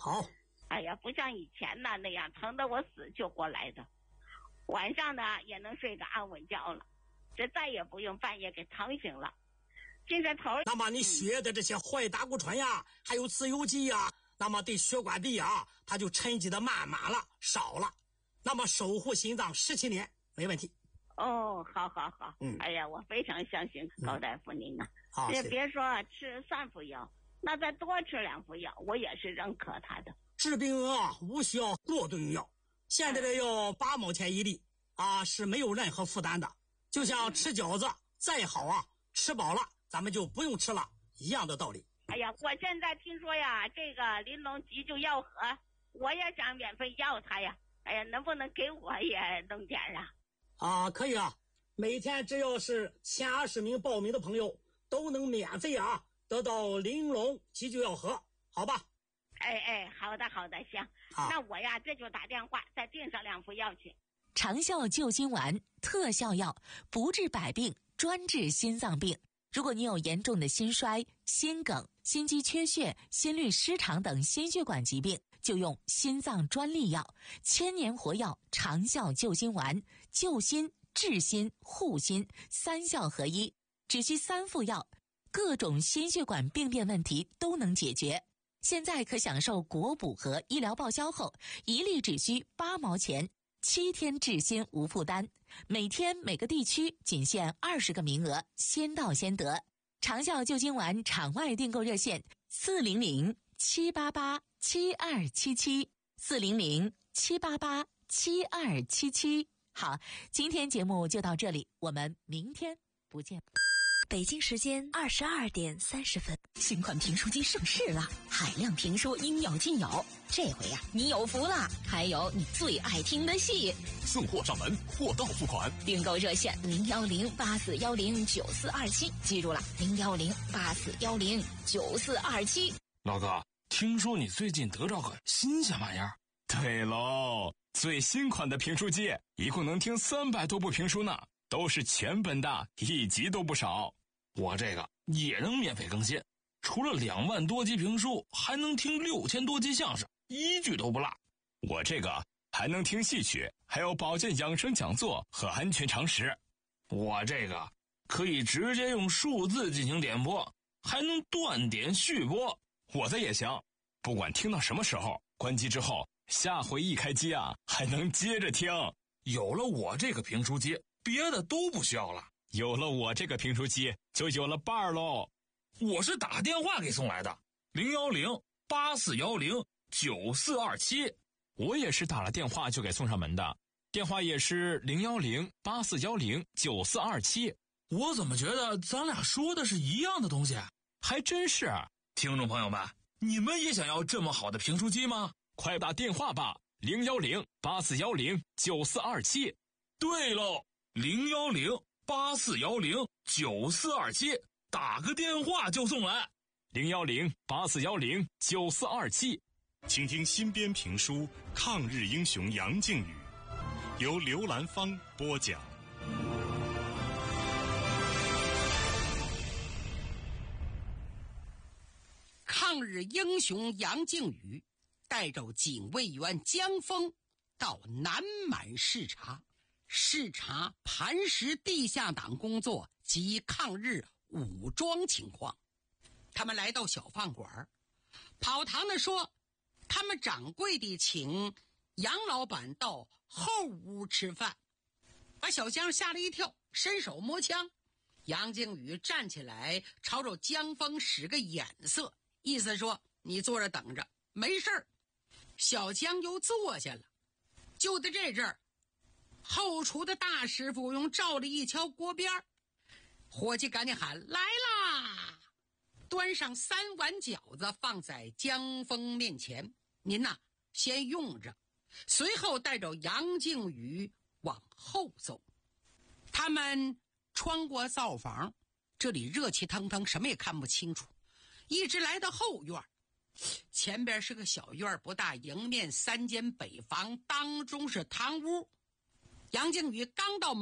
好。 哎呀，不像以前呢那样疼得我死就过来的，晚上呢也能睡个安稳觉了，这再也不用半夜给疼醒了。精神头。 那么你血的这些坏胆固醇呀，还有自由基呀，那么对血管壁啊，它就沉积的慢了，少了。那么守护心脏17年没问题。 哦，好。哎呀，我非常相信高大夫您呢。也别说吃3副药，那再多吃2副药，我也是认可他的。 治病啊，无需要多顿用药。现在的药8毛钱1粒啊，是没有任何负担的。就像吃饺子再好啊，吃饱了咱们就不用吃了，一样的道理。 哎呀，我现在听说呀，这个临龙急救药盒，我也想免费要它呀。哎呀，能不能给我也弄点啊？ 啊，可以啊，每天只要是前20名报名的朋友都能免费啊得到临龙急救药盒，好吧？ 哎，好的，行。那我呀这就打电话再订上2副药去。 长效救心丸特效药，不治百病，专治心脏病。如果你有严重的心衰、心梗、心肌缺血、心律失常等心血管疾病，就用心脏专利药1000年活药长效救心丸，救心、治心、护心3效合一，只需3副药，各种心血管病变问题都能解决。现在可享受国补和医疗报销后，1粒只需8毛钱，7天治心无负担，每天每个地区仅限20个名额，先到先得。长效救心丸场外订购热线400-788-7277，400-788-7277。好，今天节目就到这里，我们明天不见。 北京时间22点30分， 新款评书机上市了，海量评书应有尽有。这回呀，你有福了，还有你最爱听的戏。 送货上门，货到付款。 订购热线010-8410-9427，记住了010-8410-9427。 老哥，听说你最近得着个新鲜玩意儿？对喽，最新款的评书机，一共能听300多部评书呢，都是全本的，1集都不少。我这个也能免费更新，除了2万多集评书，还能听6000多集相声，1句都不落。我这个还能听戏曲，还有保健养生讲座和安全常识。我这个可以直接用数字进行点播，还能断点续播。我的也行，不管听到什么时候，关机之后下回一开机啊，还能接着听。有了我这个评书机，别的都不需要了。有了我这个评书机，就有了伴儿喽。我是打电话给送来的，010-8410-9427。我也是打了电话就给送上门的，电话也是010-8410-9427。我怎么觉得咱俩说的是一样的东西？还真是。听众朋友们，你们也想要这么好的评书机吗？快打电话吧，010-8410-9427。对喽，010-8410-9427，打个电话就送来。010-8410-9427。 请听新编评书《抗日英雄杨靖宇》，由刘兰芳播讲。 抗日英雄杨靖宇带着警卫员江峰到南满视察磐石地下党工作及抗日武装情况。他们来到小饭馆，跑堂的说他们掌柜的请杨老板到后屋吃饭，把小江吓了一跳，伸手摸枪。杨靖宇站起来朝着江峰使个眼色，意思说你坐着等着，没事儿。小江又坐下了。就在这阵儿，后厨的大师傅用照例一敲锅边，伙计赶紧喊来啦，端上3碗饺子放在江峰面前，您呐先用着，随后带着杨靖宇往后走。他们穿过灶房，这里热气腾腾，什么也看不清楚，一直来到后院。前边是个小院不大，迎面3间北房，当中是堂屋。杨靖宇刚到